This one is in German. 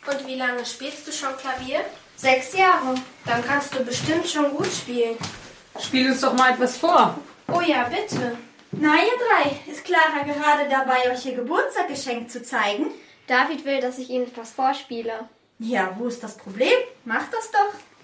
Und wie lange spielst du schon Klavier? 6 Jahre. Dann kannst du bestimmt schon gut spielen. Spiel uns doch mal etwas vor. Oh ja, bitte. Na, ihr drei, ist Clara gerade dabei, euch ihr Geburtstagsgeschenk zu zeigen? David will, dass ich Ihnen etwas vorspiele. Ja, wo ist das Problem? Macht das doch.